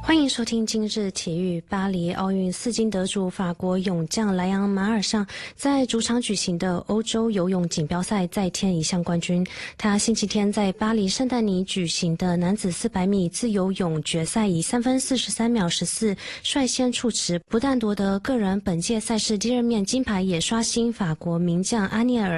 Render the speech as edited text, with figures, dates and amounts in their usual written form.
欢迎收听今日体育。巴黎奥运4金得主法国泳将莱昂马尔尚在主场举行的欧洲游泳锦标赛再添一项冠军。他星期天在巴黎圣丹尼举行的男子400米自由泳决赛以3分43秒14率先触池，不但夺得个人本届赛事第2面金牌，也刷新法国名将阿涅尔